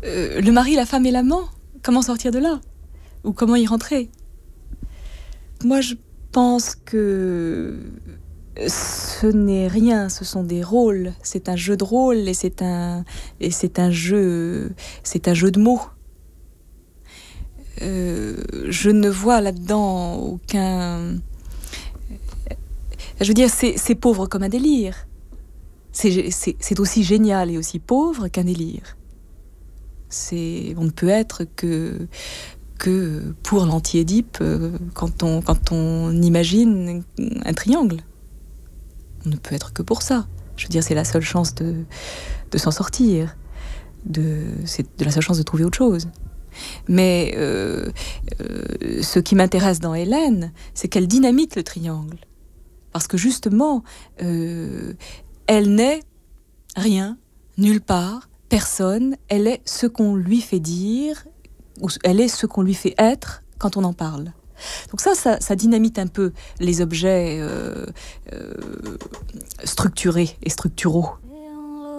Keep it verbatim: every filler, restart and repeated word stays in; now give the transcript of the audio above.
euh, le mari, la femme et l'amant. Comment sortir de là? Ou comment y rentrer? Moi, je pense que ce n'est rien, ce sont des rôles. C'est un jeu de rôle et c'est un, et c'est un jeu, c'est un jeu de mots. Euh, je ne vois là-dedans aucun... Je veux dire, c'est, c'est pauvre comme un délire. C'est, c'est, c'est aussi génial et aussi pauvre qu'un délire. C'est, on ne peut être que, que pour l'anti-Édipe euh, quand on, quand on imagine un triangle. On ne peut être que pour ça. Je veux dire, c'est la seule chance de, de s'en sortir. De, c'est de la seule chance de trouver autre chose. Mais euh, euh, ce qui m'intéresse dans Hélène, c'est qu'elle dynamite le triangle. Parce que justement, euh, elle n'est rien, nulle part, personne. Elle est ce qu'on lui fait dire, ou elle est ce qu'on lui fait être quand on en parle. Donc ça, ça, ça dynamite un peu les objets euh, euh, structurés et structuraux.